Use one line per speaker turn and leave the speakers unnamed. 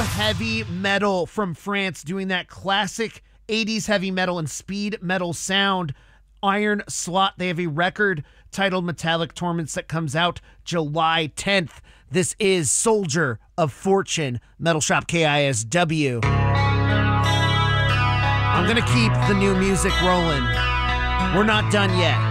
heavy metal from France, doing that classic 80s heavy metal and speed metal sound. Iron Slot, they have a record titled Metallic Torments that comes out July 10th. This is Soldier of Fortune, Metal Shop KISW. I'm going to keep the new music rolling. We're not done yet.